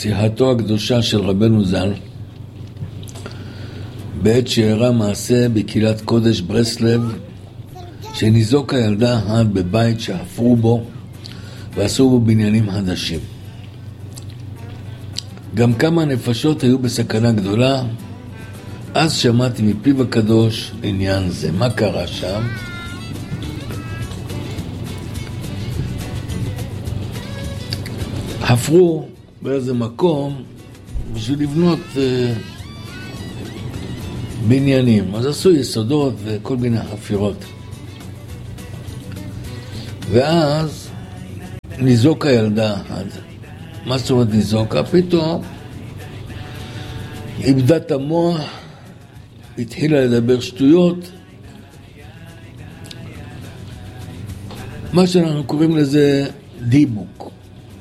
שיחתו הקדושה של רבנו ז"ל בעת שאירע מעשה בקהילת קודש ברסלב, שניזוק הילדה עד בבית שהפרו בו ועשו בו בניינים חדשים. גם כמה נפשות היו בסכנה גדולה. אז שמעתי מפיו הקדוש עניין זה. מה קרה שם? חפרו באיזה מקום בשביל לבנות בניינים, אז עשו יסודות וכל מיני חפירות, ואז ניזוק הילדה. מה זאת אומרת ניזוקה? פתאום איבדה את המוח, התחילה לדבר שטויות, מה שאנחנו קוראים לזה דיבוק.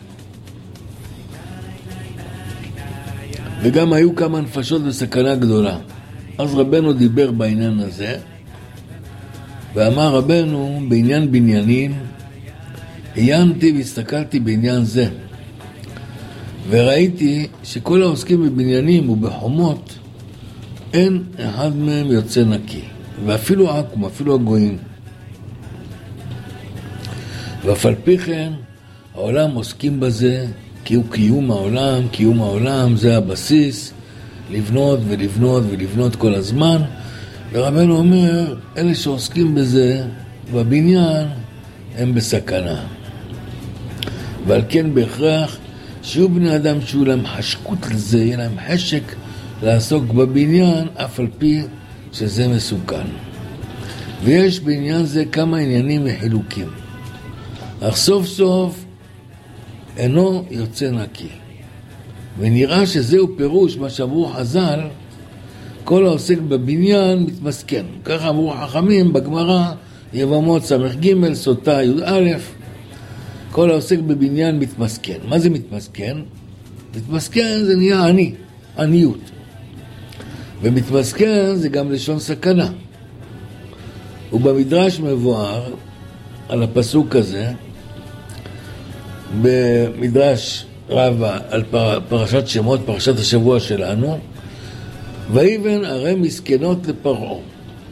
וגם היו כמה נפשות בסכנה גדולה. אז רבנו דיבר בעניין הזה, ואמר רבנו בעניין בניינים, עיינתי והסתכלתי בעניין זה, וראיתי שכל העוסקים בבניינים ובחומות, אין אחד מהם יוצא נקי, ואפילו עקום, אפילו הגויים. ואף על פי כן העולם עוסקים בזה, כי הוא קיום העולם. קיום העולם זה הבסיס, לבנות ולבנות ולבנות כל הזמן. ורבנו אומר, אלה שעוסקים בזה בבניין הם בסכנה, ועל כן בהכרח שיהיו בני אדם שיהיו להם חשקות לזה, יהיה להם חשק לעסוק בבניין, אף על פי שזה מסוכן. ויש בעניין זה כמה עניינים וחילוקים, אך סוף סוף אינו יוצא נקי. ונראה שזהו פירוש מה שאמרו חז"ל, כל העוסק בבניין מתמסכן. ככה אמרו חכמים בגמרא, יבמות ס"ג סוטה י"א, כל העוסק בבניין מתמסכן. מה זה מתמסכן? מתמסכן זה נהיה עני, עניות. ומתמסכן זה גם לשון סכנה. ובמדרש מבואר על הפסוק הזה, במדרש רבה על פרשת שמות, פרשת השבוע שלנו, ויבן ערי מסכנות לפרעה.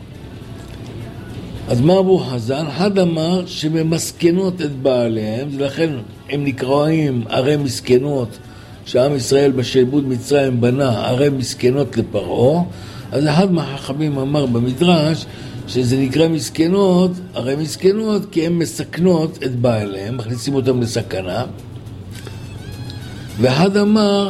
אז מה אמרו חז"ל? אחד אמר שממסכנות את בעליהם, ולכן הם נקראים ערי מסכנות, שעם ישראל בשעבוד מצרים בנה ערי מסכנות לפרעה. אז אחד מהחכמים אמר במדרש שזה נקרא מסכנות, ערי מסכנות, כי הם מסכנות את בעליהם, מכניסים אותם לסכנה. ואחד אמר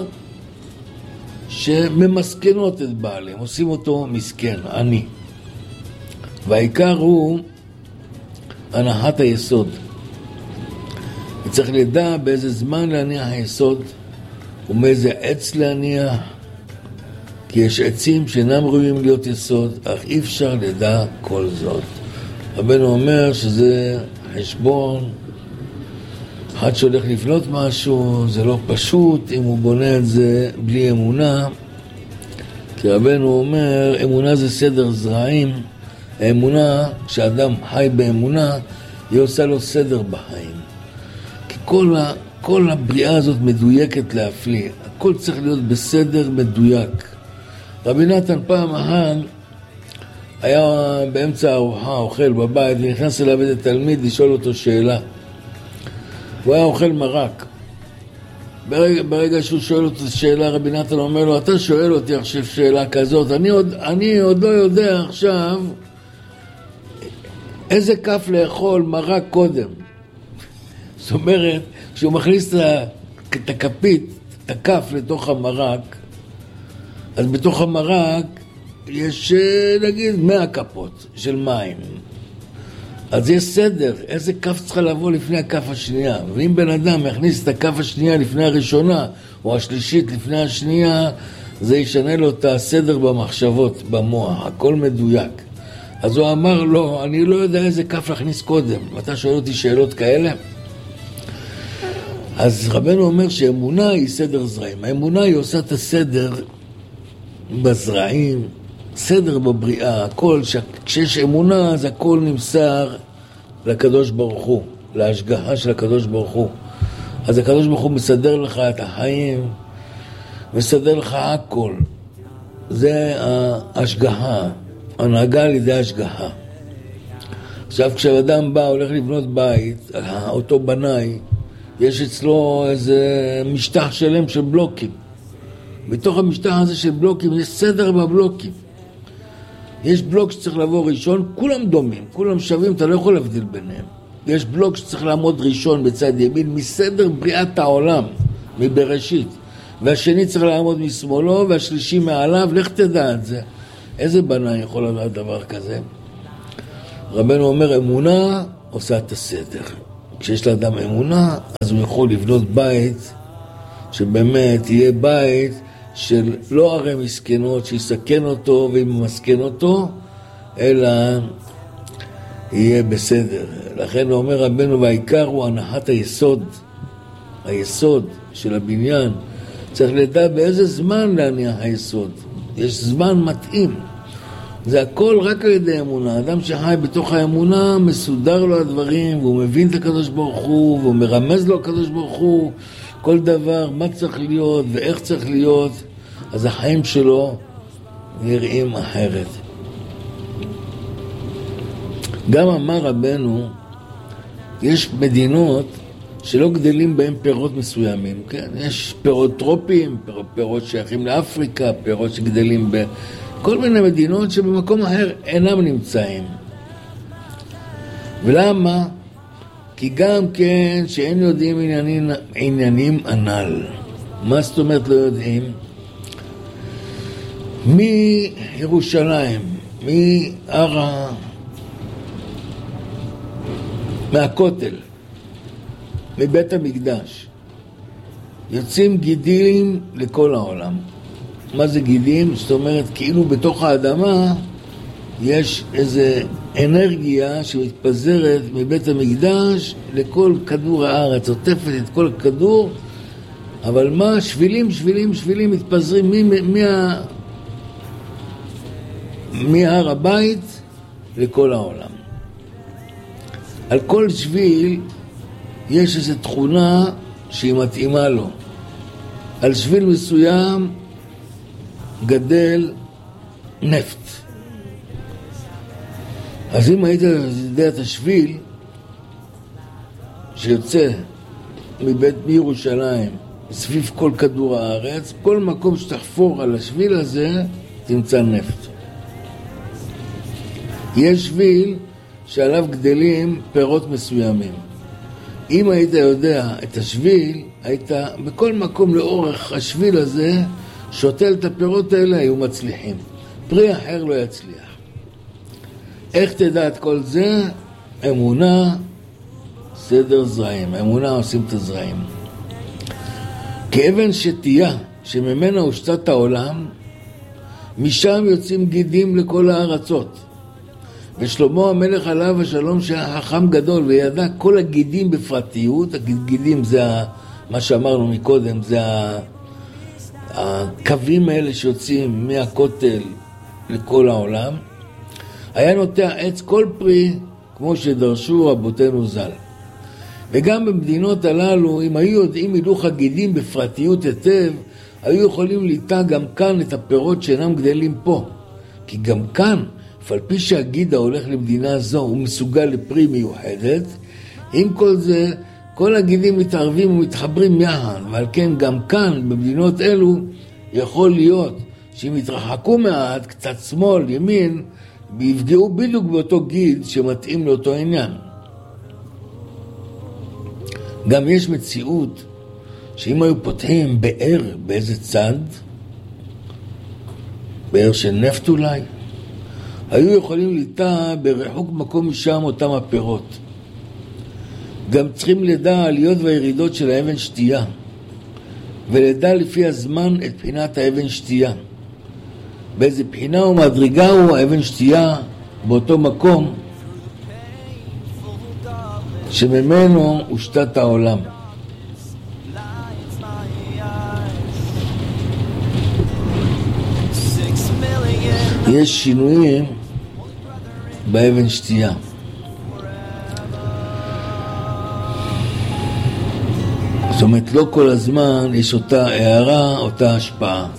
שממסכנות את בעליהם, עושים אותו מסכן, עני. והעיקר הוא הנחת היסוד. וצריך לדע באיזה זמן להניח היסוד ומאיזה עץ להניח, כי יש עצים שאינם ראויים להיות יסוד, אך אי אפשר לדע כל זאת. רבנו אומר שזה חשבון, אחד שהולך לבנות משהו, זה לא פשוט אם הוא בונה את זה בלי אמונה, כי רבנו אומר, אמונה זה סדר זרעים. האמונה, כשאדם חי באמונה, היא עושה לו סדר בחיים. כי כל הבריאה הזאת מדויקת להפליא. הכל צריך להיות בסדר מדויק. רבי נתן פעם אחת היה באמצע הארוחה, אוכל בבית, ונכנס אליו איזה תלמיד לשאול אותו שאלה. הוא היה אוכל מרק. ברגע שהוא שואל אותו שאלה, רבי נתן אומר לו, אתה שואל אותי עכשיו שאלה כזאת, אני עוד לא יודע עכשיו איזה כף לאכול מרק קודם. זאת אומרת, כשהוא מכניס את הכפית, את הכף לתוך המרק, אז בתוך המרק יש נגיד 100 כפות של מים. אז יש סדר, איזה כף צריכה לבוא לפני הכף השנייה. ואם בן אדם יכניס את הכף השנייה לפני הראשונה, או השלישית לפני השנייה, זה ישנה לו את הסדר במחשבות, במוח, הכל מדויק. אז הוא אמר לו, אני לא יודע איזה כף להכניס קודם. אתה שואל אותי שאלות כאלה? אז רבנו אומר שאמונה היא סדר זרעים. האמונה היא עושה את הסדר בזרעים, סדר בבריאה, הכל, כשיש אמונה אז הכל נמסר לקדוש ברוך הוא, להשגחה של הקדוש ברוך הוא. אז הקדוש ברוך הוא מסדר לך את החיים, מסדר לך הכל. זה ההשגחה, הנהגה על ידי ההשגחה. עכשיו כשאדם בא, הולך לבנות בית, אותו בנאי, יש אצלו איזה משטח שלם של בלוקים. בתוך המשטח הזה של בלוקים יש סדר בבלוקים. יש בלוק שצריך לבוא ראשון, כולם דומים, כולם שווים, אתה לא יכול להבדיל ביניהם. יש בלוק שצריך לעמוד ראשון בצד ימין מסדר בריאת העולם, מבראשית. והשני צריך לעמוד משמאלו והשלישי מעליו, לך תדע את זה. איזה בנאי יכול לדעת דבר כזה? רבנו אומר, אמונה עושה את הסדר. כשיש לאדם אמונה, אז הוא יכול לבנות בית שבאמת יהיה בית של לא ערי מסכנות שיסכן אותו וימסכן אותו, אלא יהיה בסדר. לכן הוא אומר רבנו, והעיקר הוא הנחת היסוד, היסוד של הבניין. צריך לדע באיזה זמן להניח היסוד. יש זמן מתאים. זה הכל רק על ידי אמונה. אדם שחי בתוך האמונה, מסודר לו הדברים, והוא מבין את הקדוש ברוך הוא, והוא מרמז לו הקדוש ברוך הוא, כל דבר, מה צריך להיות ואיך צריך להיות, אז החיים שלו נראים אחרת. גם אמר רבנו, יש מדינות שלא גדלים בהם פירות מסוימים, כן? יש פירות טרופיים, פירות שייכים לאפריקה, פירות שגדלים בכל מיני מדינות שבמקום אחר אינם נמצאים. ולמה? כי גם כן שאין יודעים עניינים הנ"ל. מה זאת אומרת לא יודעים? מירושלים, מהכותל, מבית המקדש, יוצאים גידים לכל העולם. מה זה גידים? זאת אומרת, כאילו בתוך האדמה יש איזה אנרגיה שמתפזרת מבית המקדש לכל כדור הארץ, עוטפת את כל הכדור, אבל מה? שבילים מתפזרים מהר הבית לכל העולם. על כל שביל יש איזו תכונה שהיא מתאימה לו. על שביל מסוים גדל נפט. אז אם היית יודע את השביל שיוצא מירושלים סביב כל כדור הארץ, כל מקום שתחפור על השביל הזה תמצא נפט. יש שביל שעליו גדלים פירות מסוימים. אם היית יודע את השביל, היית בכל מקום לאורך השביל הזה שותל את הפירות האלה, היו מצליחים. פרי אחר לא יצליח. איך תדע את כל זה? אמונה, סדר זרעים. אמונה עושים את הזרעים. כאבן שתייה שממנה הושתת העולם, משם יוצאים גידים לכל הארצות. ושלמה המלך עליו השלום שהיה חכם גדול וידע כל הגידים בפרטיות. הגידים זה מה שאמרנו מקודם, זה הקווים האלה שיוצאים מהכותל לכל העולם. היה נוטע עץ כל פרי כמו שדרשו רבותינו ז"ל. וגם במדינות הללו, אם היו יודעים הילוך הגידים בפרטיות היטב, היו יכולים ליטע גם כאן את הפירות שאינם גדלים פה. כי גם כאן, על פי שהגיד ההולך למדינה זו הוא מסוגל לפרי מיוחדת, עם כל זה, כל הגידים מתערבים ומתחברים יחד, ועל כן גם כאן, במדינות אלו, יכול להיות שאם יתרחקו מעט, קצת שמאל, ימין, ויפגעו בדיוק באותו גיד שמתאים לאותו עניין. גם יש מציאות שאם היו פותחים באר באיזה צד, באר של נפט אולי, היו יכולים ליטע ברחוק מקום משם אותם הפירות. גם צריכים לדע העליות והירידות של האבן שתייה, ולדע לפי הזמן את בחינת האבן שתייה. באיזה בחינה ומדרגה הוא האבן שתייה באותו מקום שממנו הושתת העולם. יש שינויים באבן שתייה. זאת אומרת, לא כל הזמן יש אותה הערה, אותה השפעה.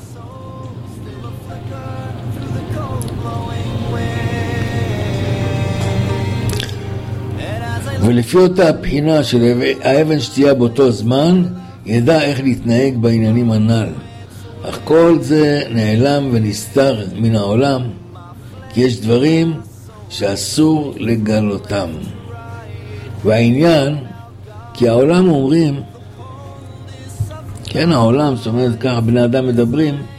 ולפי אותה הבחינה של האבן שתהיה באותו זמן, ידע איך להתנהג בעניינים הנ"ל. אך כל זה נעלם ונסתר מן העולם, כי יש דברים שאסור לגלותם. והעניין, כי העולם אומרים, כן, העולם, זאת אומרת, ככה בני אדם מדברים,